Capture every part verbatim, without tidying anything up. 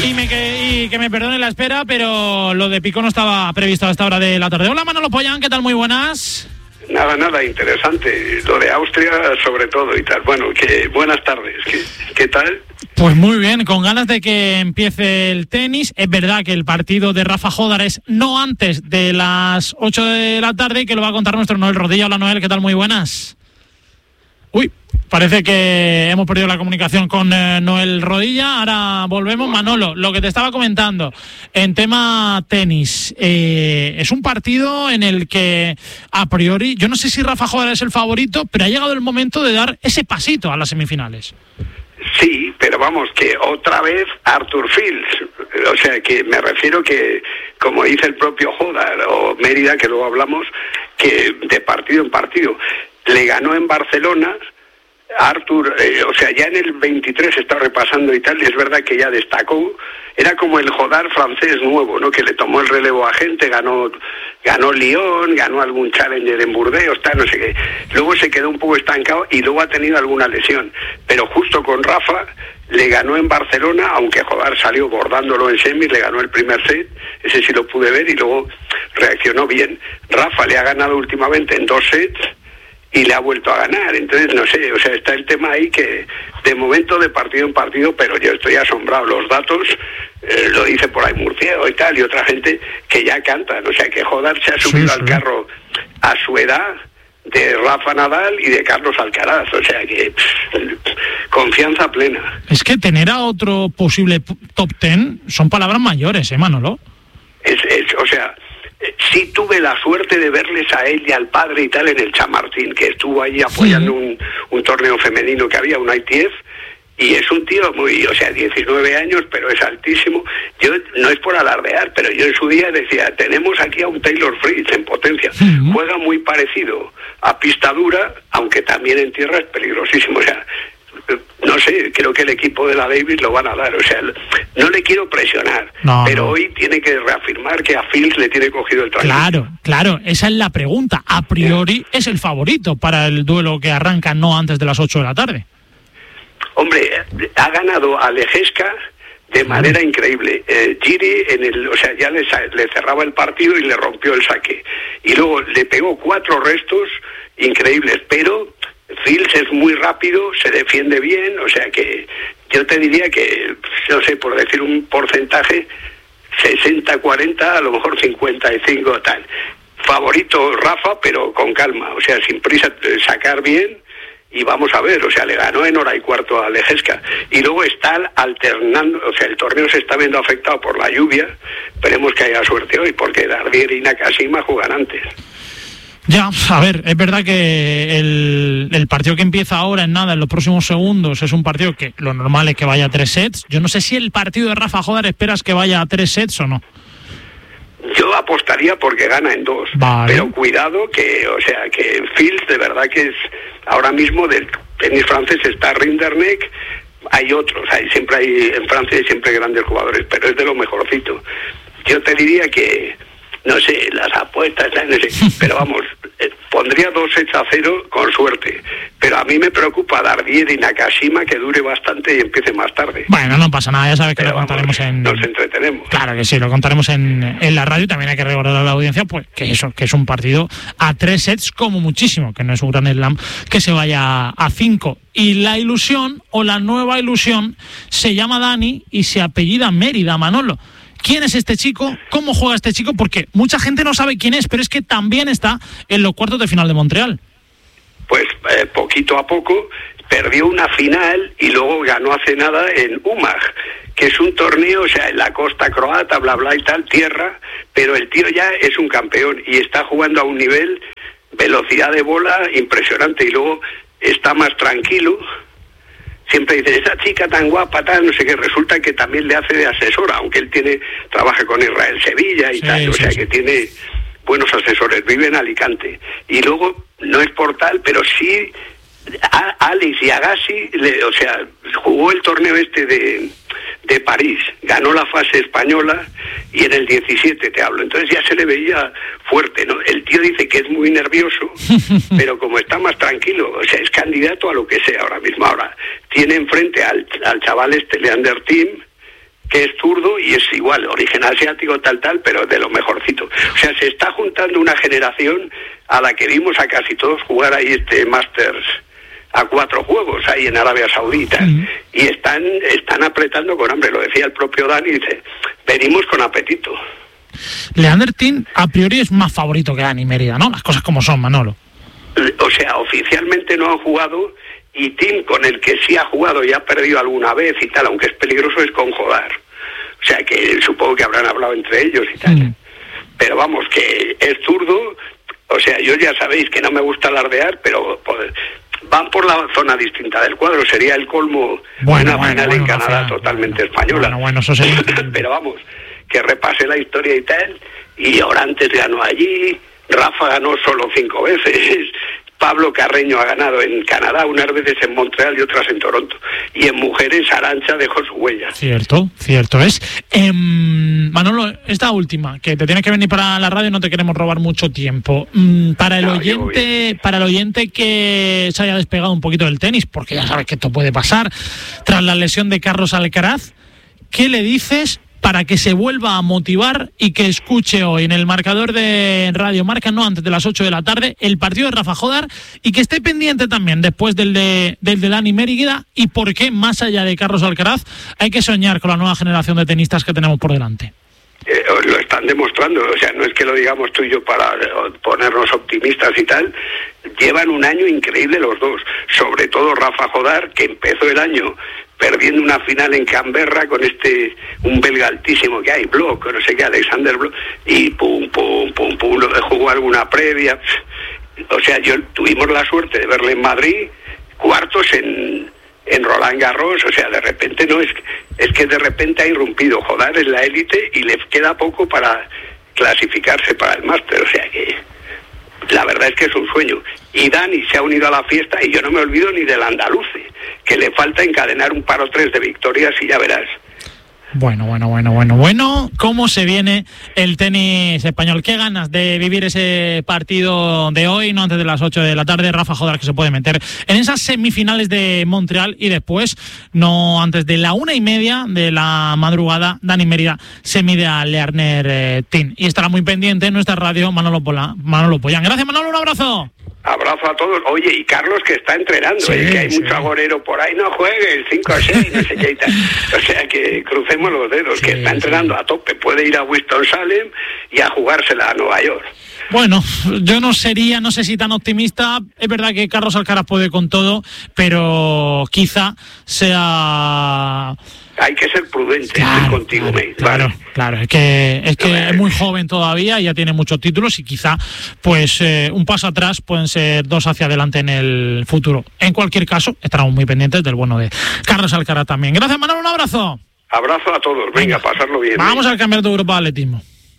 Y, me que, y que me perdone la espera, pero lo de Pico no estaba previsto a esta hora de la tarde. Hola, Manolo Pollán, ¿qué tal? Muy buenas. Nada, nada, interesante. Lo de Austria sobre todo y tal. Bueno, que buenas tardes. ¿Qué, qué tal? Pues muy bien, con ganas de que empiece el tenis. Es verdad que el partido de Rafa Jódar es no antes de las ocho de la tarde y que lo va a contar nuestro Noel Rodilla. Hola, Noel, ¿qué tal? Muy buenas. Uy, parece que hemos perdido la comunicación con eh, Noel Rodilla. Ahora volvemos. Manolo, lo que te estaba comentando en tema tenis, eh, es un partido en el que a priori, yo no sé si Rafa Jódar es el favorito, pero ha llegado el momento de dar ese pasito a las semifinales. Sí, pero vamos, que otra vez Arthur Fields, o sea, que me refiero que, como dice el propio Jódar o Mérida, que luego hablamos, que de partido en partido, le ganó en Barcelona. Arthur, eh, o sea, ya en el veintitrés está repasando y tal, y es verdad que ya destacó, era como el Jódar francés nuevo, ¿no? Que le tomó el relevo a gente, ganó ganó Lyon, ganó algún Challenger en Burdeos, tal, no sé qué. Luego se quedó un poco estancado y luego ha tenido alguna lesión, pero justo con Rafa le ganó en Barcelona, aunque Jódar salió bordándolo en semis, le ganó el primer set, ese sí lo pude ver, y luego reaccionó bien. Rafa le ha ganado últimamente en dos sets y le ha vuelto a ganar, entonces no sé, o sea, está el tema ahí que de momento de partido en partido, pero yo estoy asombrado, los datos, eh, lo dice por ahí Murciego y tal, y otra gente que ya cantan, o sea, que Jódar se ha subido sí, sí. al carro a su edad de Rafa Nadal y de Carlos Alcaraz, o sea que pff, confianza plena. Es que tener a otro posible top ten son palabras mayores, ¿eh, Manolo? Es, es, o sea... Sí tuve la suerte de verles a él y al padre y tal en el Chamartín, que estuvo allí apoyando sí. un, un torneo femenino que había, un I T F, y es un tío muy, o sea, diecinueve años, pero es altísimo. Yo, no es por alardear, pero yo en su día decía, tenemos aquí a un Taylor Fritz en potencia. Uh-huh. Juega muy parecido a pista dura, aunque también en tierra es peligrosísimo, o sea... No sé, creo que el equipo de la Davis lo van a dar, o sea, no le quiero presionar, no, pero no. Hoy tiene que reafirmar que a Fields le tiene cogido el traje. Claro, claro, esa es la pregunta. A priori sí. Es el favorito para el duelo que arranca no antes de las ocho de la tarde. Hombre, ha ganado a Lejeska de manera sí. increíble. Eh, Giri, en el, o sea, ya le, le cerraba el partido y le rompió el saque. Y luego le pegó cuatro restos increíbles, pero... Fields es muy rápido, se defiende bien, o sea que yo te diría que, no sé, por decir un porcentaje, sesenta cuarenta, a lo mejor cincuenta y cinco tal. Favorito Rafa, pero con calma, o sea, sin prisa, sacar bien y vamos a ver, o sea, le ganó en hora y cuarto a Lejeska. Y luego está alternando, o sea, el torneo se está viendo afectado por la lluvia, esperemos que haya suerte hoy, porque Dardier y Nakashima juegan antes. Ya, a ver, es verdad que el, el partido que empieza ahora en nada, en los próximos segundos, es un partido que lo normal es que vaya a tres sets. Yo no sé si el partido de Rafa Jódar esperas que vaya a tres sets o no. Yo apostaría porque gana en dos, vale. Pero cuidado que, o sea, que Fields de verdad que es, ahora mismo del tenis francés está Rinderknecht, hay otros, hay siempre hay, en Francia hay siempre grandes jugadores, pero es de lo mejorcito. Yo te diría que no sé, las apuestas, no sé, pero vamos, eh, pondría dos sets a cero con suerte, pero a mí me preocupa Dardier y Nakashima que dure bastante y empiece más tarde. Bueno, no pasa nada, ya sabes que pero lo vamos, contaremos en... Nos entretenemos. Claro que sí, lo contaremos en, en la radio, también hay que recordar a la audiencia pues que eso, que es un partido a tres sets como muchísimo, que no es un gran slam que se vaya a cinco. Y la ilusión, o la nueva ilusión, se llama Dani y se apellida Mérida, Manolo. ¿Quién es este chico? ¿Cómo juega este chico? Porque mucha gente no sabe quién es, pero es que también está en los cuartos de final de Montreal. Pues eh, poquito a poco perdió una final y luego ganó hace nada en Umag, que es un torneo, o sea, en la costa croata, bla, bla y tal, tierra, pero el tío ya es un campeón y está jugando a un nivel, velocidad de bola impresionante y luego está más tranquilo. Siempre dice, esa chica tan guapa, tal, no sé qué, resulta que también le hace de asesora, aunque él tiene trabaja con Israel Sevilla y sí, tal, o sí, sea sí. que tiene buenos asesores, vive en Alicante. Y luego, no es por tal, pero sí, a Alex y Agassi, le, o sea, jugó el torneo este de, de París, ganó la fase española y en el diecisiete te hablo, entonces ya se le veía fuerte, ¿no? El tío dice que es muy nervioso, pero como está más tranquilo, o sea, es candidato a lo que sea ahora mismo. Ahora, tiene enfrente al, al chaval este, Leander Tim, que es zurdo y es igual, origen asiático, tal, tal, pero de lo mejorcito. O sea, se está juntando una generación a la que vimos a casi todos jugar ahí este Masters a cuatro juegos ahí en Arabia Saudita. Mm. Y están, están apretando con hambre, lo decía el propio Dani, dice, venimos con apetito. Leander Tin, a priori, es más favorito que Dani Mérida, ¿no? Las cosas como son, Manolo. O sea, oficialmente no han jugado, y Tim, con el que sí ha jugado y ha perdido alguna vez y tal, aunque es peligroso, es con Jodar. O sea, que supongo que habrán hablado entre ellos y tal. Mm. Pero vamos, que es zurdo. O sea, yo ya sabéis que no me gusta alardear, pero pues, van por la zona distinta del cuadro. Sería el colmo bueno, una bueno, final bueno, en Canadá no, totalmente bueno, española. Bueno, bueno, eso sería... Pero vamos, que repase la historia y tal. Y Orantes ganó allí, Rafa ganó solo cinco veces... Pablo Carreño ha ganado en Canadá, unas veces en Montreal y otras en Toronto. Y en mujeres, Arantxa dejó su huella. Cierto, cierto es. Eh, Manolo, esta última, que te tienes que venir para la radio, no te queremos robar mucho tiempo. Mm, para el no, oyente, para el oyente que se haya despegado un poquito del tenis, porque ya sabes que esto puede pasar, tras la lesión de Carlos Alcaraz, ¿qué le dices para que se vuelva a motivar y que escuche hoy en el marcador de Radio Marca, no antes de las ocho de la tarde, el partido de Rafa Jodar, y que esté pendiente también después del de, del de Dani Mérida, y por qué, más allá de Carlos Alcaraz, hay que soñar con la nueva generación de tenistas que tenemos por delante? Eh, lo están demostrando, o sea, no es que lo digamos tú y yo para ponernos optimistas y tal, llevan un año increíble los dos, sobre todo Rafa Jodar, que empezó el año perdiendo una final en Canberra con este, un belga altísimo que hay, Bloch, no sé qué, Alexander Bloch, y pum, pum, pum, pum, jugó alguna previa. O sea, yo tuvimos la suerte de verle en Madrid, cuartos en, en Roland Garros, o sea, de repente no, es, es que de repente ha irrumpido Jodar en la élite y le queda poco para clasificarse para el máster, o sea que la verdad es que es un sueño. Y Dani se ha unido a la fiesta y yo no me olvido ni del andaluce, que le falta encadenar un par o tres de victorias y ya verás. Bueno, bueno, bueno, bueno, bueno, ¿cómo se viene el tenis español? Qué ganas de vivir ese partido de hoy, no antes de las ocho de la tarde. Rafa Jodar, que se puede meter en esas semifinales de Montreal, y después, no antes de la una y media de la madrugada, Dani Mérida se mide a Leander eh, Tin. Y estará muy pendiente en nuestra radio Manolo Pola, Manolo Pollán. Gracias, Manolo, un abrazo. Abrazo a todos. Oye, y Carlos, que está entrenando, sí, ¿eh? Que hay sí. mucho agorero por ahí, no juegue el cinco a seis, no sé qué y tal. O sea, que crucemos los dedos, sí, que está entrenando sí. a tope. Puede ir a Winston-Salem y a jugársela a Nueva York. Bueno, yo no sería, no sé si tan optimista. Es verdad que Carlos Alcaraz puede con todo, pero quizá sea... Hay que ser prudente, claro, estoy contigo, claro, mate. Claro, vale. claro, es que es que no, es muy joven todavía y ya tiene muchos títulos, y quizá pues eh, un paso atrás pueden ser dos hacia adelante en el futuro. En cualquier caso, estaremos muy pendientes del bueno de Carlos Alcaraz también. Gracias, Manolo, un abrazo. Abrazo a todos, venga, venga pasarlo bien. Vamos venga. al Campeonato de Europa de Atletismo.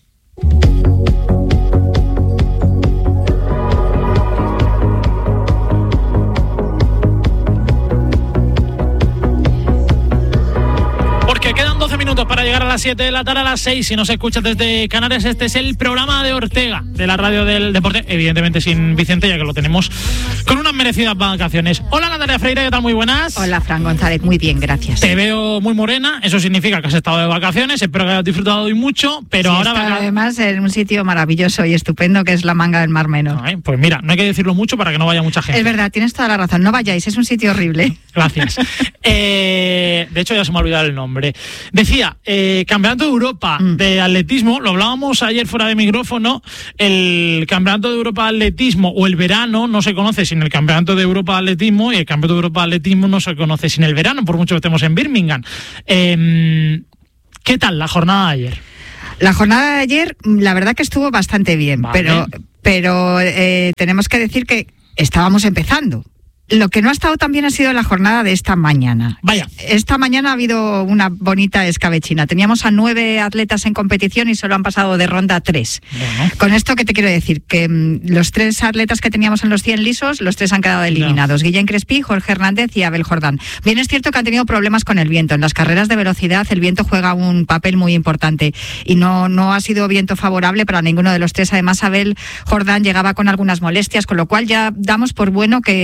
Que quedan doce minutos para llegar a las siete de la tarde, a las seis. Si nos escuchas desde Canarias, este es el programa de Ortega, de la radio del deporte, evidentemente sin Vicente, ya que lo tenemos con unas merecidas vacaciones. Hola, Natalia Freire, ¿qué tal? Muy buenas. Hola, Fran González, muy bien, gracias. Te veo muy morena, eso significa que has estado de vacaciones, espero que hayas disfrutado hoy mucho, pero sí, ahora... Está, va... además, en un sitio maravilloso y estupendo que es la Manga del Mar Menor. Ay, pues mira, no hay que decirlo mucho para que no vaya mucha gente. Es verdad, tienes toda la razón, no vayáis, es un sitio horrible. Gracias. eh, de hecho, ya se me ha olvidado el nombre. Decía, eh, Campeonato de Europa mm. de Atletismo, lo hablábamos ayer fuera de micrófono, el Campeonato de Europa de Atletismo, o el verano, no se conoce sin el Campeonato de Europa de Atletismo, y el Campeonato de Europa de Atletismo no se conoce sin el verano, por mucho que estemos en Birmingham. Eh, ¿Qué tal la jornada de ayer? La jornada de ayer, la verdad que estuvo bastante bien, vale. pero, pero eh, tenemos que decir que estábamos empezando. Lo que no ha estado tan bien ha sido la jornada de esta mañana. Vaya. Esta mañana ha habido una bonita escabechina. Teníamos a nueve atletas en competición y solo han pasado de ronda tres. Bueno. Con esto, ¿qué te quiero decir? Que mmm, los tres atletas que teníamos en los cien lisos, los tres han quedado eliminados. No. Guillén Crespí, Jorge Hernández y Abel Jordán. Bien, es cierto que han tenido problemas con el viento. En las carreras de velocidad el viento juega un papel muy importante y no, no ha sido viento favorable para ninguno de los tres. Además, Abel Jordán llegaba con algunas molestias, con lo cual ya damos por bueno que, que haya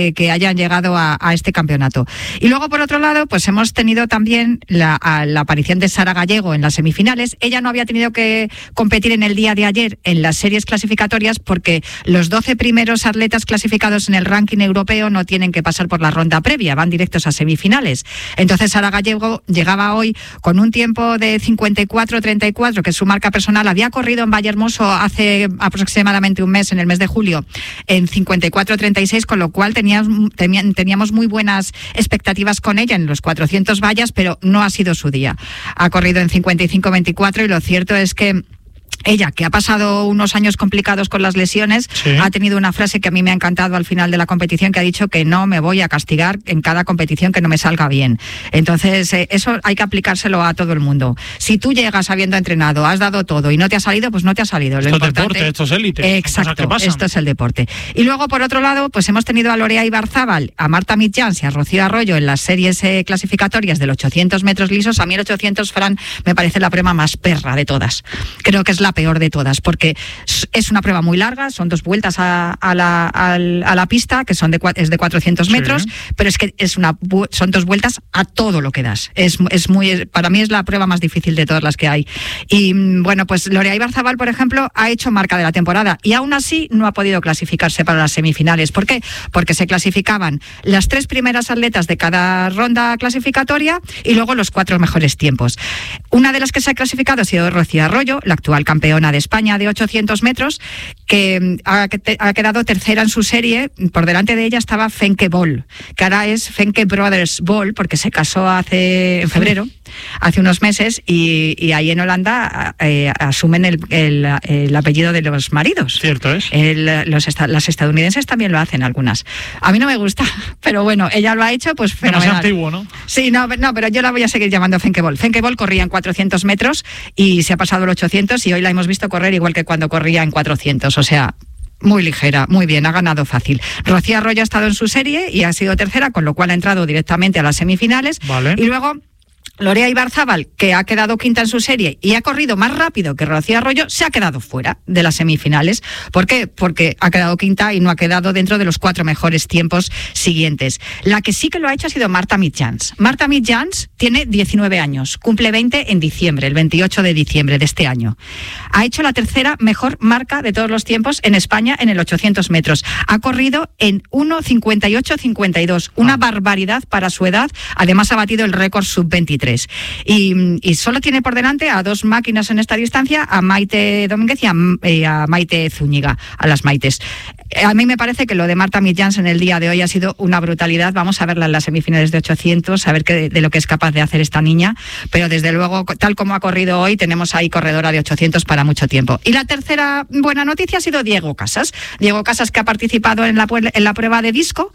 habían llegado a, a este campeonato. Y luego, por otro lado, pues hemos tenido también la, la aparición de Sara Gallego en las semifinales. Ella no había tenido que competir en el día de ayer en las series clasificatorias porque los doce primeros atletas clasificados en el ranking europeo no tienen que pasar por la ronda previa, van directos a semifinales. Entonces Sara Gallego llegaba hoy con un tiempo de cincuenta y cuatro treinta y cuatro, que es su marca personal. Había corrido en Vallehermoso hace aproximadamente un mes, en el mes de julio, en cincuenta y cuatro treinta y seis, con lo cual teníamos, teníamos muy buenas expectativas con ella en los cuatrocientos vallas, pero no ha sido su día. Ha corrido en cincuenta y cinco veinticuatro y lo cierto es que ella, que ha pasado unos años complicados con las lesiones, sí. ha tenido una frase que a mí me ha encantado al final de la competición, que ha dicho que no me voy a castigar en cada competición que no me salga bien. Entonces, eh, eso hay que aplicárselo a todo el mundo. Si tú llegas habiendo entrenado, has dado todo y no te ha salido, pues no te ha salido. Esto es deporte, esto es élite. Exacto, esto es el deporte. Y luego, por otro lado, pues hemos tenido a Lorea Ibarzábal, a Marta Mitjans y a Rocío Arroyo en las series eh, clasificatorias del ochocientos metros lisos. A mí el ochocientos, Fran, me parece la prueba más perra de todas. Creo que es la peor de todas, porque es una prueba muy larga, son dos vueltas a, a, la, a, a la pista, que son de, es de cuatrocientos metros, sí. pero es que es una, son dos vueltas a todo lo que das. Es, es muy, para mí es la prueba más difícil de todas las que hay. Y bueno, pues Lorea Ibarzábal, por ejemplo, ha hecho marca de la temporada y aún así no ha podido clasificarse para las semifinales. ¿Por qué? Porque se clasificaban las tres primeras atletas de cada ronda clasificatoria y luego los cuatro mejores tiempos. Una de las que se ha clasificado ha sido Rocío Arroyo, la actual campeona de España de ochocientos metros, que ha, que ha quedado tercera en su serie. Por delante de ella estaba Fenke Bol, que ahora es Fenke Brothers Bol, porque se casó hace en febrero, hace unos meses, y, y ahí en Holanda eh, asumen el, el, el apellido de los maridos. Cierto es. El, los, las estadounidenses también lo hacen algunas. A mí no me gusta, pero bueno, ella lo ha hecho, pues fenomenal. Demasiado antiguo, ¿no? Sí, no, no, pero yo la voy a seguir llamando Fenke Bol. Fenke Bol corría en cuatrocientos metros y se ha pasado el ochocientos y hoy la hemos visto correr igual que cuando corría en cuatrocientos, o sea, muy ligera, muy bien, ha ganado fácil. Rocío Arroyo ha estado en su serie y ha sido tercera, con lo cual ha entrado directamente a las semifinales. Vale. Y luego Lorea Ibarzábal, que ha quedado quinta en su serie y ha corrido más rápido que Rocío Arroyo, se ha quedado fuera de las semifinales. ¿Por qué? Porque ha quedado quinta y no ha quedado dentro de los cuatro mejores tiempos siguientes. La que sí que lo ha hecho ha sido Marta Mitjans. Marta Mitjans tiene diecinueve años, cumple veinte en diciembre, el veintiocho de diciembre de este año. Ha hecho la tercera mejor marca de todos los tiempos en España en el ochocientos metros. Ha corrido en uno cincuenta y ocho cincuenta y dos, una ah. barbaridad para su edad. Además ha batido el récord sub veintitrés. Y, y solo tiene por delante a dos máquinas en esta distancia, a Maite Domínguez y a, eh, a Maite Zúñiga, a las Maites. A mí me parece que lo de Marta Mitjans en el día de hoy ha sido una brutalidad. Vamos a verla en las semifinales de ochocientos, a ver qué, de lo que es capaz de hacer esta niña. Pero desde luego, tal como ha corrido hoy, tenemos ahí corredora de ochocientos para mucho tiempo. Y la tercera buena noticia ha sido Diego Casas. Diego Casas, que ha participado en la, en la prueba de disco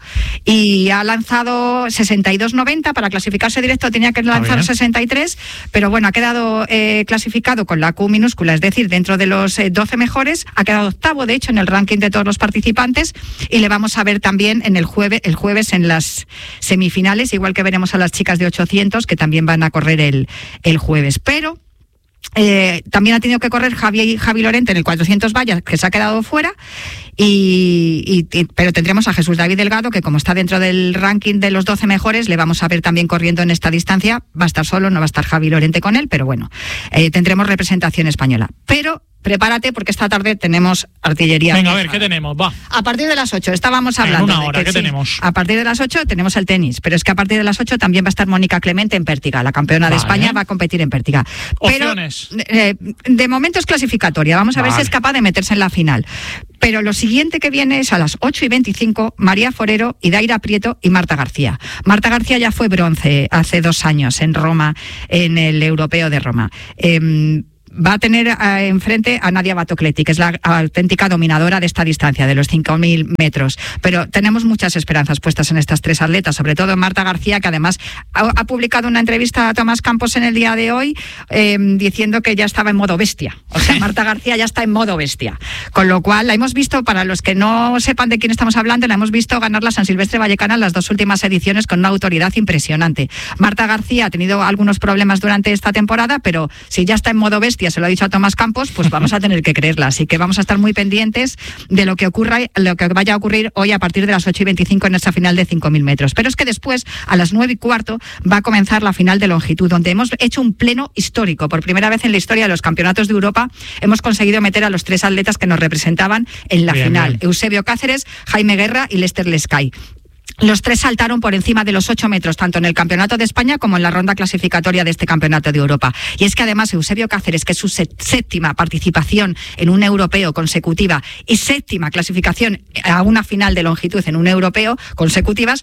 y ha lanzado sesenta y dos noventa. Para clasificarse directo tenía que lanzar sesenta y tres, pero bueno, ha quedado eh, clasificado con la Q minúscula, es decir, dentro de los eh, doce mejores. Ha quedado octavo, de hecho, en el ranking de todos los participantes. Y le vamos a ver también en el jueves, el jueves en las semifinales, igual que veremos a las chicas de ochocientos, que también van a correr el, el jueves. Pero Eh, también ha tenido que correr Javi, Javi Lorente en el cuatrocientos vallas, que se ha quedado fuera, y, y, y, pero tendremos a Jesús David Delgado, que como está dentro del ranking de los doce mejores, le vamos a ver también corriendo en esta distancia. Va a estar solo, no va a estar Javi Lorente con él, pero bueno, eh, tendremos representación española. Pero prepárate, porque esta tarde tenemos artillería. Venga, a ver, ¿qué tenemos? Va. A partir de las ocho, estábamos hablando. En una hora, de que, ¿qué sí, tenemos? A partir de las ocho tenemos el tenis, pero es que a partir de las ocho también va a estar Mónica Clemente en pértiga. La campeona vale. de España va a competir en pértiga. Opciones. Pero, eh, de momento es clasificatoria. Vamos a vale. ver si es capaz de meterse en la final. Pero lo siguiente que viene es a las ocho y veinticinco, María Forero, Idaira Prieto y Marta García. Marta García ya fue bronce hace dos años en Roma, en el Europeo de Roma. Eh, Va a tener eh, enfrente a Nadia Batocletti, que es la auténtica dominadora de esta distancia, de los cinco mil metros. Pero tenemos muchas esperanzas puestas en estas tres atletas, sobre todo en Marta García, que además ha, ha publicado una entrevista a Tomás Campos en el día de hoy eh, diciendo que ya estaba en modo bestia. O sea, Marta García ya está en modo bestia. Con lo cual, la hemos visto, para los que no sepan de quién estamos hablando, la hemos visto ganar la San Silvestre Vallecana en las dos últimas ediciones con una autoridad impresionante. Marta García ha tenido algunos problemas durante esta temporada, pero si ya está en modo bestia, Media se lo ha dicho a Tomás Campos, pues vamos a tener que creerla. Así que vamos a estar muy pendientes de lo que ocurra, lo que vaya a ocurrir hoy a partir de las ocho y veinticinco en esta final de cinco mil metros. Pero es que después, a las nueve y cuarto, va a comenzar la final de longitud, donde hemos hecho un pleno histórico. Por primera vez en la historia de los campeonatos de Europa hemos conseguido meter a los tres atletas que nos representaban en la bien, final. Bien. Eusebio Cáceres, Jaime Guerra y Lester Lescay. Los tres saltaron por encima de los ocho metros, tanto en el Campeonato de España como en la ronda clasificatoria de este Campeonato de Europa. Y es que además Eusebio Cáceres, que es su séptima participación en un europeo consecutiva y séptima clasificación a una final de longitud en un europeo consecutivas,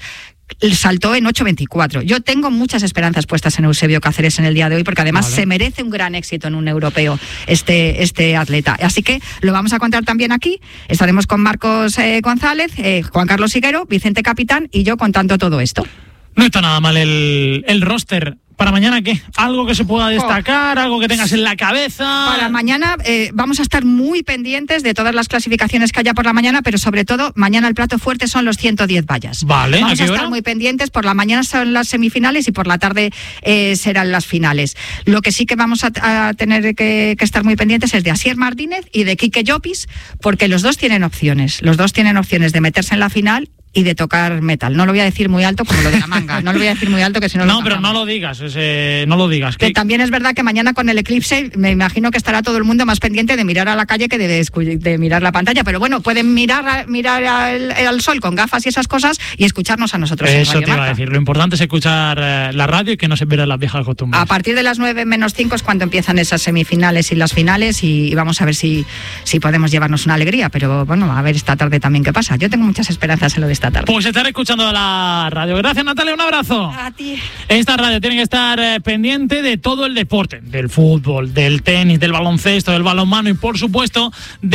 saltó en ocho veinticuatro. Yo tengo muchas esperanzas puestas en Eusebio Cáceres en el día de hoy, porque además vale. se merece un gran éxito en un europeo este, este atleta. Así que lo vamos a contar también aquí. Estaremos con Marcos eh, González, eh, Juan Carlos Higuero, Vicente Capitán y yo contando todo esto. No está nada mal el, el roster. ¿Para mañana qué? ¿Algo que se pueda destacar? Oh. ¿Algo que tengas en la cabeza? Para mañana eh, vamos a estar muy pendientes de todas las clasificaciones que haya por la mañana, pero sobre todo, mañana el plato fuerte son los ciento diez vallas. Vale, vamos ¿a, qué a estar hora? muy pendientes. Por la mañana son las semifinales y por la tarde eh, serán las finales. Lo que sí que vamos a, a tener que, que estar muy pendientes es de Asier Martínez y de Quique Llopis, porque los dos tienen opciones. Los dos tienen opciones de meterse en la final y de tocar metal. No lo voy a decir muy alto como lo de la manga. No lo voy a decir muy alto que si no lo No, pero no lo digas, ese, no lo digas. Que también es verdad que mañana con el eclipse me imagino que estará todo el mundo más pendiente de mirar a la calle que de, de mirar la pantalla. Pero bueno, pueden mirar, mirar al, al sol con gafas y esas cosas y escucharnos a nosotros. Eso te iba a decir. Lo importante es escuchar eh, la radio y que no se pierdan las viejas costumbres. A partir de las nueve menos cinco es cuando empiezan esas semifinales y las finales y, y vamos a ver si, si podemos llevarnos una alegría. Pero bueno, a ver esta tarde también qué pasa. Yo tengo muchas esperanzas en lo de esta tarde. Pues estaré escuchando la radio. Gracias, Natalia, un abrazo. A ti. Esta radio tiene que estar eh, pendiente de todo el deporte, del fútbol, del tenis, del baloncesto, del balonmano y por supuesto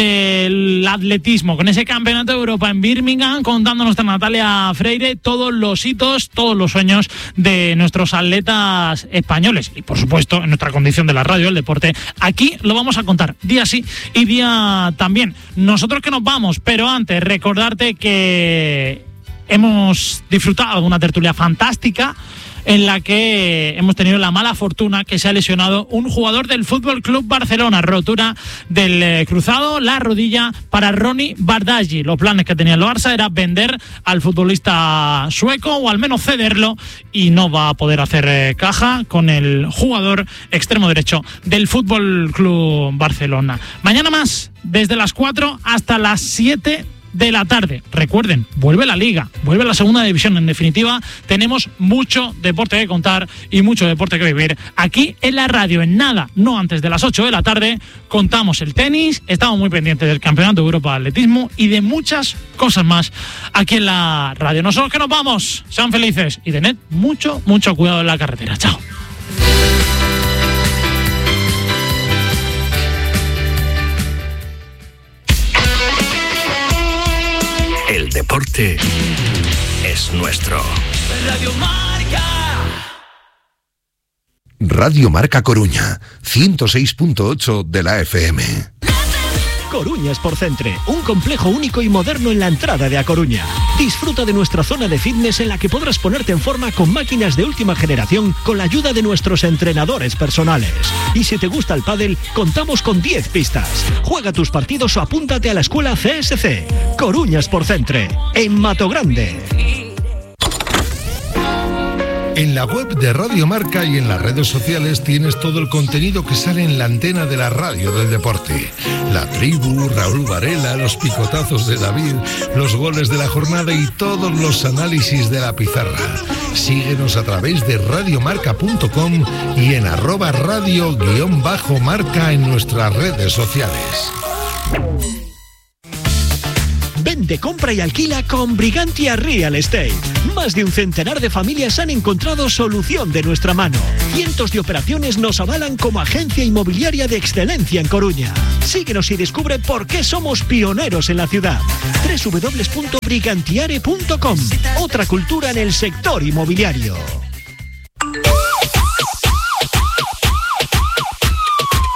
del atletismo, con ese campeonato de Europa en Birmingham, contando nuestra Natalia Freire todos los hitos, todos los sueños de nuestros atletas españoles y por supuesto en nuestra condición de la radio, el deporte, aquí lo vamos a contar día sí y día también. Nosotros que nos vamos, pero antes recordarte que hemos disfrutado de una tertulia fantástica en la que hemos tenido la mala fortuna que se ha lesionado un jugador del Fútbol Club Barcelona, rotura del eh, cruzado, la rodilla para Ronny Bardghji. Los planes que tenía el Barça era vender al futbolista sueco o al menos cederlo y no va a poder hacer eh, caja con el jugador extremo derecho del Fútbol Club Barcelona. Mañana más, desde las cuatro hasta las siete de la tarde. Recuerden, vuelve la Liga, vuelve la segunda división. En definitiva, tenemos mucho deporte que contar y mucho deporte que vivir aquí en la radio. En nada, no antes de las ocho de la tarde, contamos el tenis, estamos muy pendientes del Campeonato de Europa de Atletismo y de muchas cosas más aquí en la radio. Nosotros que nos vamos, sean felices y tened mucho, mucho cuidado en la carretera. Chao. El deporte es nuestro. Radio Marca. Radio Marca Coruña, ciento seis punto ocho de la F M. Coruña Sportcentre, un complejo único y moderno en la entrada de A Coruña. Disfruta de nuestra zona de fitness en la que podrás ponerte en forma con máquinas de última generación con la ayuda de nuestros entrenadores personales. Y si te gusta el pádel, contamos con diez pistas. Juega tus partidos o apúntate a la escuela C S C. Coruña Sportcentre, en Mato Grande. En la web de Radio Marca y en las redes sociales tienes todo el contenido que sale en la antena de la radio del deporte. La tribu, Raúl Varela, los picotazos de David, los goles de la jornada y todos los análisis de la pizarra. Síguenos a través de radiomarca punto com y en arroba radio guión bajo marca en nuestras redes sociales. Vende, compra y alquila con Brigantia Real Estate. Más de un centenar de familias han encontrado solución de nuestra mano. Cientos de operaciones nos avalan como agencia inmobiliaria de excelencia en Coruña. Síguenos y descubre por qué somos pioneros en la ciudad. doble u doble u doble u punto brigantiare punto com. Otra cultura en el sector. sector inmobiliario.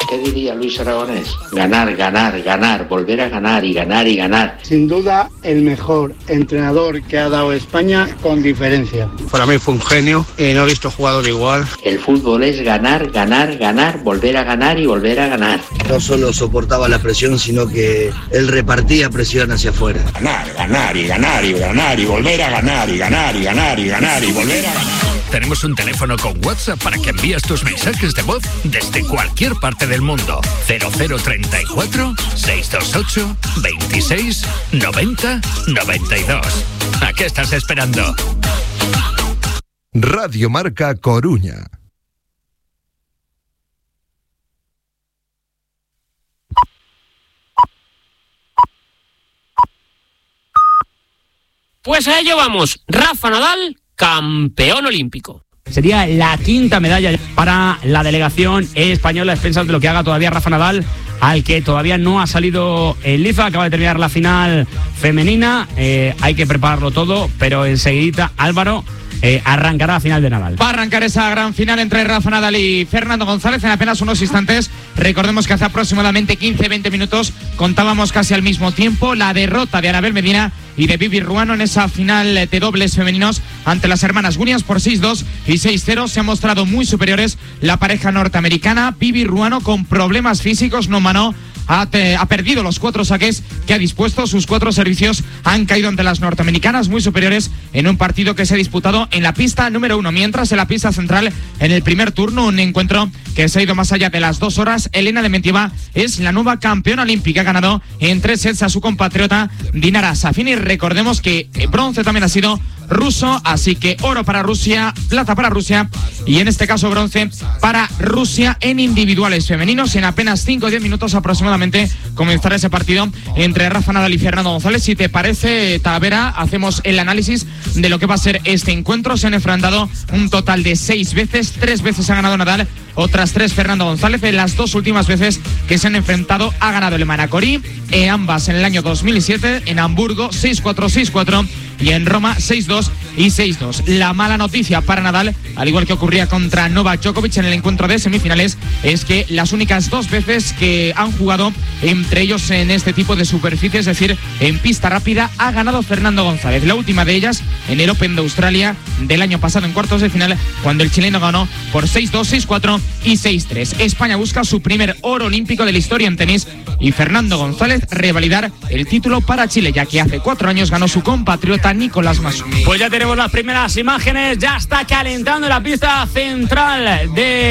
¿Qué diría Luis Aragonés? Ganar, ganar, ganar, volver a ganar y ganar y ganar. Sin duda, el mejor entrenador que ha dado España con diferencia. Para mí fue un genio y no he visto jugador igual. El fútbol es ganar, ganar, ganar, volver a ganar y volver a ganar. No solo soportaba la presión, sino que él repartía presión hacia afuera. Ganar, ganar y ganar y ganar y volver a ganar y ganar y ganar y ganar y volver a ganar. Tenemos un teléfono con WhatsApp para que envíes tus mensajes de voz desde cualquier parte del mundo. cero cero treinta y cuatro, seiscientos veintiocho, veintiséis, noventa, noventa y dos. ¿A qué estás esperando? Radio Marca Coruña. Pues a ello vamos. Rafa Nadal, campeón olímpico. Sería la quinta medalla para la delegación española a expensas de lo que haga todavía Rafa Nadal, al que todavía no ha salido el Liza, acaba de terminar la final femenina, eh, hay que prepararlo todo, pero enseguidita Álvaro eh, arrancará la final de Nadal. Va a arrancar esa gran final entre Rafa Nadal y Fernando González en apenas unos instantes. Recordemos que hace aproximadamente quince a veinte minutos contábamos casi al mismo tiempo la derrota de Anabel Medina y de Vivi Ruano en esa final de dobles femeninos ante las hermanas Williams por seis dos y seis cero. Se han mostrado muy superiores la pareja norteamericana. Vivi Ruano con problemas físicos, no manó. Ha, te, ha perdido los cuatro saques que ha dispuesto, sus cuatro servicios han caído ante las norteamericanas muy superiores en un partido que se ha disputado en la pista número uno, mientras en la pista central en el primer turno, un encuentro que se ha ido más allá de las dos horas. Elena Dementieva es la nueva campeona olímpica, ha ganado en tres sets a su compatriota Dinara Safin. Recordemos que bronce también ha sido ruso, así que oro para Rusia, plata para Rusia y en este caso bronce para Rusia en individuales femeninos. En apenas cinco o diez minutos aproximadamente comenzará ese partido entre Rafa Nadal y Fernando González. Si te parece, Talavera, hacemos el análisis de lo que va a ser este encuentro. Se han enfrentado un total de seis veces, tres veces ha ganado Nadal, otras tres Fernando González. En las dos últimas veces que se han enfrentado ha ganado el Manacorí, eh, ambas en el año dos mil siete, en Hamburgo seis cuatro, seis cuatro y en Roma seis dos y seis dos. La mala noticia para Nadal, al igual que ocurría contra Novak Djokovic en el encuentro de semifinales, es que las únicas dos veces que han jugado entre ellos en este tipo de superficie, es decir, en pista rápida, ha ganado Fernando González. La última de ellas en el Open de Australia del año pasado en cuartos de final, cuando el chileno ganó por seis dos, seis cuatro y seis tres. España busca su primer oro olímpico de la historia en tenis y Fernando González revalidar el título para Chile, ya que hace cuatro años ganó su compatriota Nicolás Masú. Pues ya tenemos las primeras imágenes, ya está calentando la pista central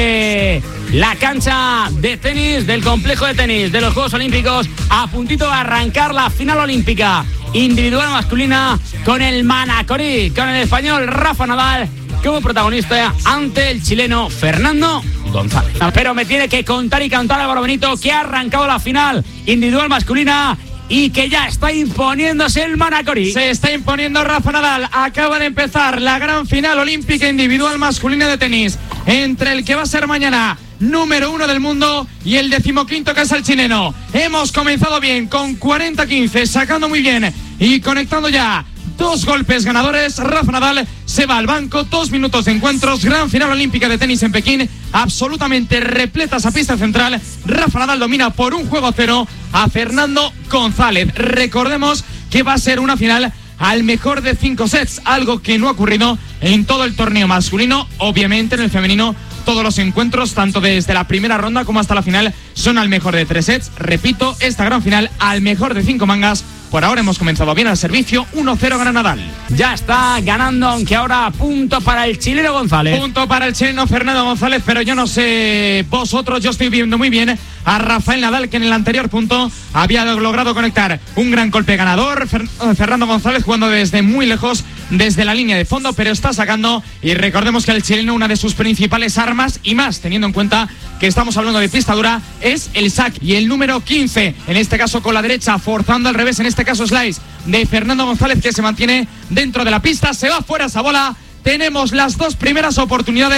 de la cancha de tenis, del complejo de tenis de los Juegos Olímpicos, a puntito de arrancar la final olímpica individual masculina con el Manacorí, con el español Rafa Nadal como protagonista ante el chileno Fernando González. Pero me tiene que contar y cantar Álvaro Benito que ha arrancado la final individual masculina y que ya está imponiéndose el Manacorí. Se está imponiendo Rafa Nadal. Acaba de empezar la gran final olímpica individual masculina de tenis entre el que va a ser mañana número uno del mundo y el decimoquinto, que es el chileno. Hemos comenzado bien con cuarenta quince, sacando muy bien y conectando ya dos golpes ganadores. Rafa Nadal se va al banco, dos minutos de encuentros. Gran final olímpica de tenis en Pekín, absolutamente repleta esa pista central. Rafa Nadal domina por un juego cero a Fernando González. Recordemos que va a ser una final al mejor de cinco sets, algo que no ha ocurrido en todo el torneo masculino. Obviamente en el femenino todos los encuentros, tanto desde la primera ronda como hasta la final, son al mejor de tres sets. Repito, esta gran final al mejor de cinco mangas. Por ahora hemos comenzado bien al servicio, uno cero gana Nadal. Ya está ganando, aunque ahora punto para el chileno González. Punto para el chileno Fernando González, pero yo no sé vosotros, yo estoy viendo muy bien a Rafael Nadal, que en el anterior punto había logrado conectar un gran golpe ganador. Fer- Fernando González jugando desde muy lejos, desde la línea de fondo, pero está sacando, y recordemos que el chileno, una de sus principales armas, y más teniendo en cuenta que estamos hablando de pista dura, es el saque. Y el número quince, en este caso con la derecha, forzando al revés, en este caso slice de Fernando González, que se mantiene dentro de la pista. Se va fuera esa bola. Tenemos las dos primeras oportunidades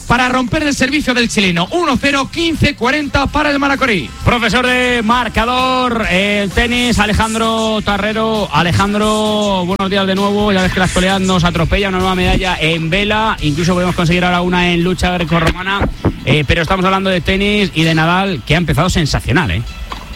para romper el servicio del chileno. uno cero, quince cuarenta para el Manacorí. Profesor de marcador, el tenis, Alejandro Tarrero. Alejandro, buenos días de nuevo. Ya ves que la actualidad nos atropella, una nueva medalla en vela. Incluso podemos conseguir ahora una en lucha grecorromana. Eh, pero estamos hablando de tenis y de Nadal, que ha empezado sensacional, ¿eh?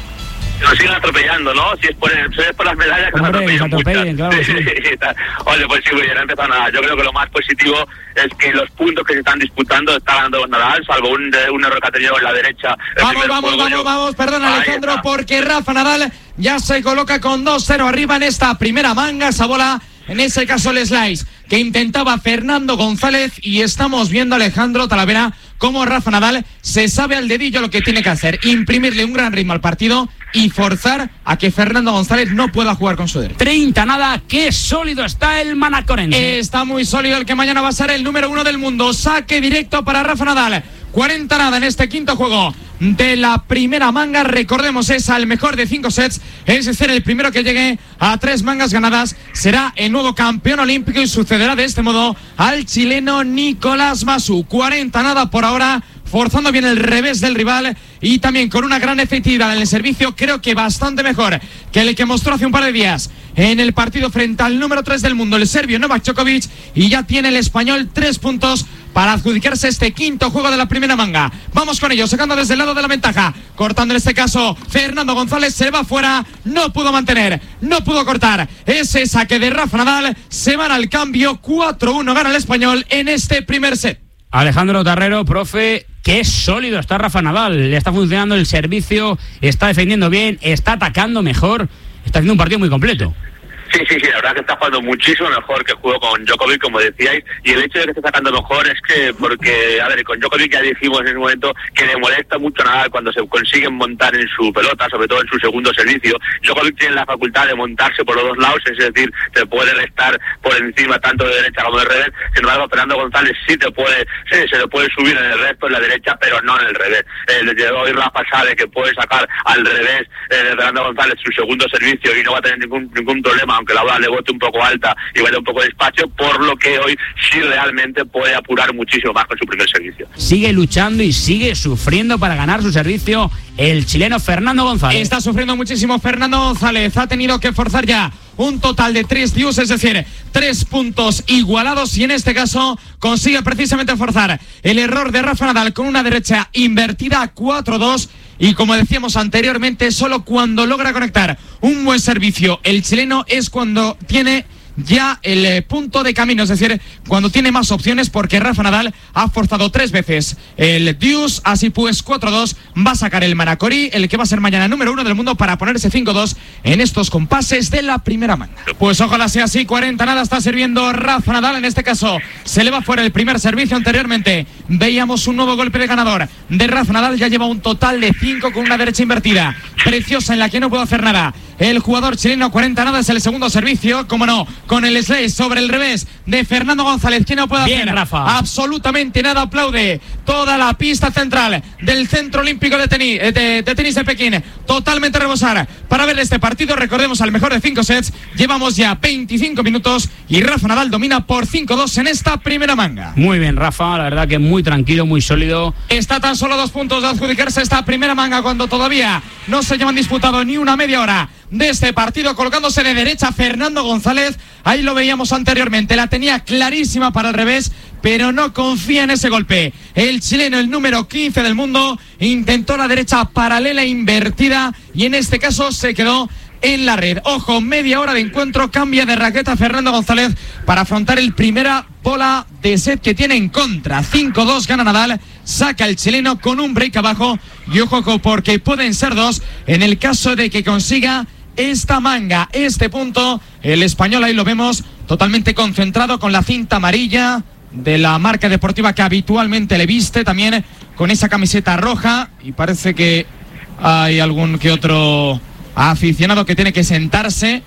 Nos siguen atropellando, ¿no? Si es por, el, si es por las medallas que Hombre, nos atropellan, claro, sí. Oye, pues sí, pues ya no ha empezado nada. Yo creo que lo más positivo es que los puntos que se están disputando está ganando Nadal, salvo un, un error que ha tenido en la derecha. Vamos, vamos, vamos, yo... vamos, perdón, Alejandro, porque Rafa Nadal ya se coloca con dos cero arriba en esta primera manga. Esa bola, en ese caso el slice, que intentaba Fernando González, y estamos viendo a Alejandro Talavera cómo Rafa Nadal se sabe al dedillo lo que tiene que hacer, imprimirle un gran ritmo al partido y forzar a que Fernando González no pueda jugar con su derecha. treinta nada, qué sólido está el manacorense. Está muy sólido el que mañana va a ser el número uno del mundo. Saque directo para Rafa Nadal. cuarenta nada en este quinto juego de la primera manga. Recordemos, es al mejor de cinco sets, es decir, el primero que llegue a tres mangas ganadas será el nuevo campeón olímpico, y sucederá de este modo al chileno Nicolás Masú. cuarenta nada por ahora, forzando bien el revés del rival y también con una gran efectividad en el servicio, creo que bastante mejor que el que mostró hace un par de días en el partido frente al número tres del mundo, el serbio Novak Djokovic, y ya tiene el español tres puntos para adjudicarse este quinto juego de la primera manga. Vamos con ello, sacando desde el lado de la ventaja, cortando en este caso Fernando González, se va fuera, no pudo mantener, no pudo cortar ese saque de Rafa Nadal, se van al cambio, cuatro uno gana el español en este primer set. Alejandro Tarrero, profe, qué sólido está Rafa Nadal, le está funcionando el servicio, está defendiendo bien, está atacando mejor, está haciendo un partido muy completo. Sí, sí, sí, la verdad que está jugando muchísimo mejor que jugó con Djokovic, como decíais, y el hecho de que esté sacando mejor es que, porque, a ver, con Djokovic ya dijimos en ese momento que le molesta mucho a Nadal cuando se consiguen montar en su pelota, sobre todo en su segundo servicio. Djokovic tiene la facultad de montarse por los dos lados, es decir, te puede restar por encima tanto de derecha como de revés. Sin embargo, Fernando González sí te puede, sí, se le puede subir en el resto en la derecha, pero no en el revés. Eh, desde hoy Rafa sabe que puede sacar al revés eh, de Fernando González su segundo servicio y no va a tener ningún ningún problema, aunque la bola le bote un poco alta y vaya un poco despacio, por lo que hoy sí realmente puede apurar muchísimo más con su primer servicio. Sigue luchando y sigue sufriendo para ganar su servicio el chileno Fernando González. Está sufriendo muchísimo Fernando González, ha tenido que forzar ya un total de tres deuce, es decir, tres puntos igualados, y en este caso consigue precisamente forzar el error de Rafa Nadal con una derecha invertida cuatro dos, y como decíamos anteriormente, solo cuando logra conectar un buen servicio el chileno es cuando tiene ya el eh, punto de camino, es decir, cuando tiene más opciones, porque Rafa Nadal ha forzado tres veces el deuce, así pues cuatro dos, va a sacar el Manacorí, el que va a ser mañana número uno del mundo, para ponerse cinco dos en estos compases de la primera manga. Pues ojalá sea así, cuarenta nada está sirviendo Rafa Nadal, en este caso se le va fuera el primer servicio. Anteriormente veíamos un nuevo golpe de ganador de Rafa Nadal, ya lleva un total de cinco con una derecha invertida preciosa en la que no puedo hacer nada el jugador chileno. Cuarenta nada es el segundo servicio, como no, con el slice sobre el revés de Fernando González, que no puede Bien, hacer Rafa. absolutamente nada. Aplaude toda la pista central del Centro Olímpico de tenis de, de, tenis de Pekín, totalmente rebosar para ver este partido. Recordemos, al mejor de cinco sets, llevamos ya veinticinco minutos y Rafa Nadal domina por cinco dos en esta primera manga. Muy bien, Rafa, la verdad que muy tranquilo, muy sólido. Está tan solo dos puntos de adjudicarse esta primera manga, cuando todavía no se llevan disputado ni una media hora de este partido, colocándose de derecha Fernando González. Ahí lo veíamos anteriormente, la tenía clarísima para el revés, pero no confía en ese golpe. El chileno, el número quince del mundo, intentó la derecha paralela invertida y en este caso se quedó en la red. Ojo, media hora de encuentro, cambia de raqueta Fernando González para afrontar el primera bola de set que tiene en contra. cinco dos gana Nadal, saca el chileno con un break abajo, y ojo porque pueden ser dos en el caso de que consiga esta manga, este punto. El español, ahí lo vemos, totalmente concentrado con la cinta amarilla de la marca deportiva que habitualmente le viste, también con esa camiseta roja, y parece que hay algún que otro aficionado que tiene que sentarse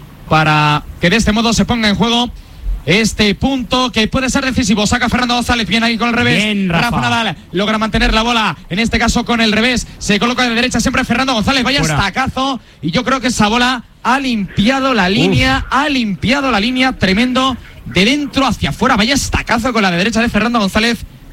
para que de este modo se ponga en juego este punto que puede ser decisivo. Saca Fernando González, bien ahí con el revés. Bien, Rafa. Rafa Nadal logra mantener la bola, en este caso con el revés, se coloca de derecha siempre Fernando González, vaya Fuera. estacazo, y yo creo que esa bola ha limpiado la línea, Uf. ha limpiado la línea, tremendo, de dentro hacia afuera, vaya estacazo con la de derecha de Fernando González,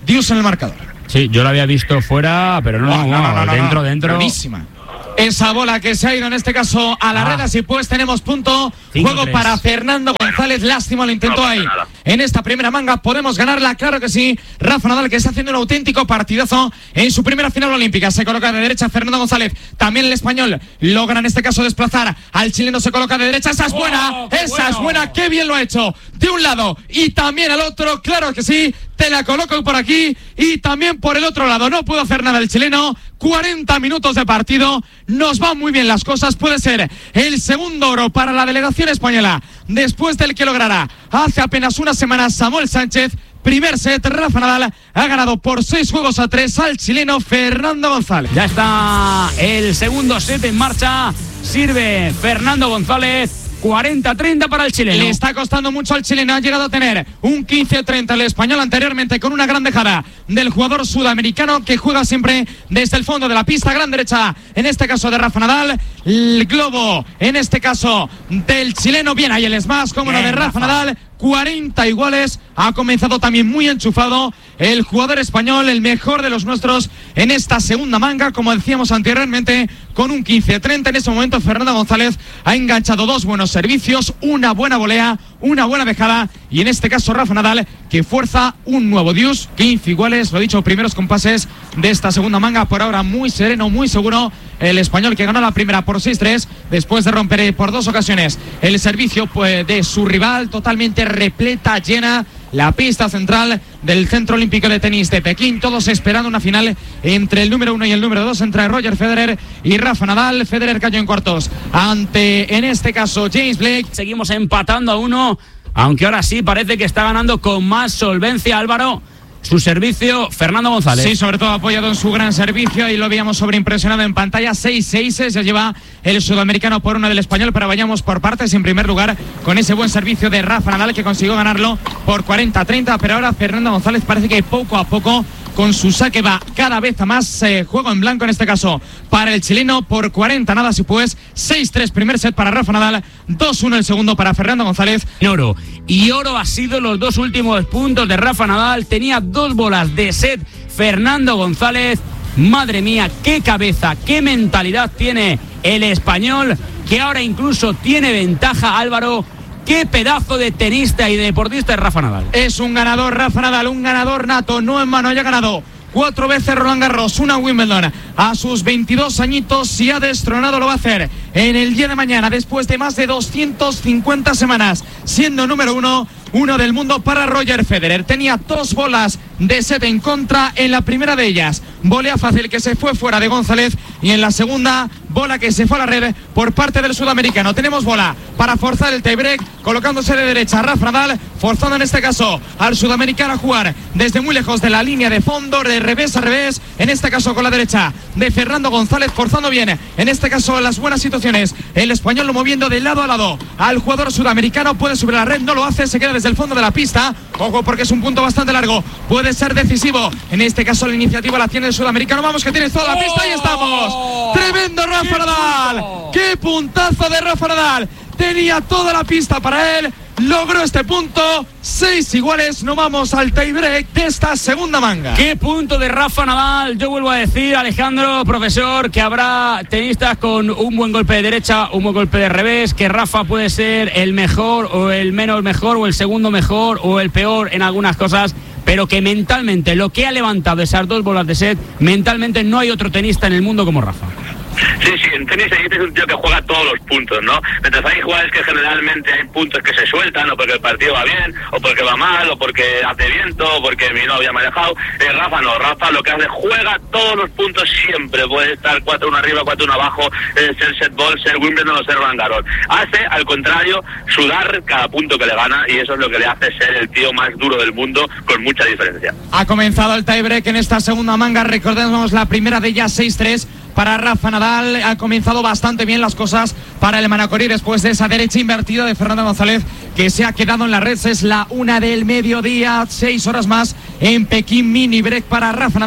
Dius en el marcador. Sí, yo lo había visto fuera, pero no, no, no, no, no, no dentro, no, dentro. Buenísima. Esa bola que se ha ido en este caso a la ah. red, así pues tenemos punto. cinco, Juego tres. Para Fernando González, lástima lo intentó no, ahí. nada. En esta primera manga podemos ganarla, claro que sí. Rafa Nadal, que está haciendo un auténtico partidazo en su primera final olímpica. Se coloca de derecha Fernando González, también el español logra en este caso desplazar al chileno, se coloca de derecha. Esa es buena, oh, esa bueno. es buena, qué bien lo ha hecho. De un lado y también al otro, claro que sí. Te la coloco por aquí y también por el otro lado. No puedo hacer nada el chileno. cuarenta minutos de partido. Nos van muy bien las cosas. Puede ser el segundo oro para la delegación española, después del que logrará hace apenas una semana Samuel Sánchez. Primer set, Rafa Nadal ha ganado por seis juegos a tres al chileno Fernando González. Ya está el segundo set en marcha. Sirve Fernando González. cuarenta treinta para el chileno. Le está costando mucho al chileno. Ha llegado a tener un quince treinta el español anteriormente, con una gran dejada del jugador sudamericano que juega siempre desde el fondo de la pista. Gran derecha, en este caso de Rafa Nadal. El globo, en este caso del chileno. Bien, ahí el smash, como lo de Rafa Nadal. cuarenta iguales. Ha comenzado también muy enchufado el jugador español, el mejor de los nuestros en esta segunda manga, como decíamos anteriormente, con un quince treinta. En ese momento Fernando González ha enganchado dos buenos servicios, una buena volea, una buena dejada, y en este caso Rafa Nadal, que fuerza un nuevo Dius. Quince iguales, lo dicho, primeros compases de esta segunda manga. Por ahora muy sereno, muy seguro el español, que ganó la primera por seis tres, después de romper por dos ocasiones el servicio pues, de su rival. Totalmente repleta, llena la pista central del Centro Olímpico de Tenis de Pekín. Todos esperando una final entre el número uno y el número dos, entre Roger Federer y Rafa Nadal. Federer cayó en cuartos ante, en este caso, James Blake. Seguimos empatando a uno, aunque ahora sí parece que está ganando con más solvencia, Álvaro, su servicio Fernando González. Sí, sobre todo apoyado en su gran servicio, y lo veíamos sobreimpresionado en pantalla. seis seis, se lleva el sudamericano por una del español, pero vayamos por partes. En primer lugar, con ese buen servicio de Rafa Nadal, que consiguió ganarlo por cuarenta treinta, pero ahora Fernando González parece que poco a poco, con su saque, va cada vez a más. Eh, juego en blanco en este caso para el chileno por cuarenta nada, así pues. Seis tres primer set para Rafa Nadal, dos uno el segundo para Fernando González. Oro. Y oro ha sido los dos últimos puntos de Rafa Nadal. Tenía dos bolas de set Fernando González. Madre mía, qué cabeza, qué mentalidad tiene el español, que ahora incluso tiene ventaja, Álvaro. Qué pedazo de tenista y de deportista es Rafa Nadal. Es un ganador Rafa Nadal, un ganador nato, no en mano. Ya ha ganado cuatro veces Roland Garros, una Wimbledon a sus veintidós añitos. Si ha destronado, lo va a hacer en el día de mañana, después de más de doscientas cincuenta semanas siendo número uno. Uno del mundo para Roger Federer. Tenía dos bolas de set en contra en la primera de ellas. Volea fácil que se fue fuera de González, y en la segunda, bola que se fue a la red por parte del sudamericano. Tenemos bola para forzar el tiebreak, colocándose de derecha Rafa Nadal, forzando en este caso al sudamericano a jugar desde muy lejos de la línea de fondo, de revés a revés, en este caso con la derecha de Fernando González, forzando bien, en este caso las buenas situaciones. El español lo moviendo de lado a lado al jugador sudamericano. Puede subir a la red, no lo hace, se queda desde el fondo de la pista. Ojo, porque es un punto bastante largo, puede ser decisivo. En este caso la iniciativa la tiene el sudamericano. Vamos, que tienes toda la pista. Ahí estamos. Tremendo Rafa Nadal. Qué puntazo de Rafa Nadal. Tenía toda la pista para él. Logró este punto. Seis iguales. No vamos al tiebreak de esta segunda manga. Qué punto de Rafa Nadal. Yo vuelvo a decir, Alejandro, profesor, que habrá tenistas con un buen golpe de derecha, un buen golpe de revés, que Rafa puede ser el mejor o el menos mejor o el segundo mejor o el peor en algunas cosas, pero que mentalmente lo que ha levantado esas dos bolas de set, mentalmente no hay otro tenista en el mundo como Rafa. Sí, sí, en tenis es un tío que juega todos los puntos, ¿no? Mientras hay jugadores que generalmente hay puntos que se sueltan, o porque el partido va bien, o porque va mal, o porque hace viento, o porque mi novia me ha dejado. Eh, Rafa no, Rafa lo que hace, juega todos los puntos siempre. Puede estar cuatro uno arriba, cuatro uno abajo, eh, ser set ball, ser Wimbledon o ser Roland Garros. Hace, al contrario, sudar cada punto que le gana, y eso es lo que le hace ser el tío más duro del mundo, con mucha diferencia. Ha comenzado el tiebreak en esta segunda manga. Recordemos la primera de ellas, seis tres para Rafa Nadal. Ha comenzado bastante bien las cosas para el manacorí después de esa derecha invertida de Fernando González, que se ha quedado en la red. Es la una del mediodía, seis horas más en Pekín. Mini break para Rafa Nadal.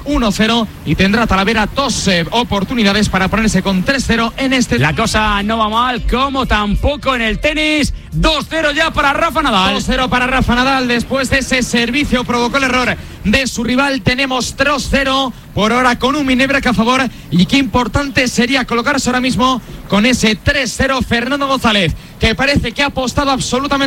uno cero y tendrá Talavera dos eh, oportunidades para ponerse con tres cero en este. La cosa no va mal, como tampoco en el tenis. dos cero ya para Rafa Nadal. dos cero para Rafa Nadal. Después de ese servicio provocó el error de su rival. Tenemos tres cero por ahora con un minebreak a favor. Y qué importante sería colocarse ahora mismo con ese tres cero Fernando González, que parece que ha apostado absolutamente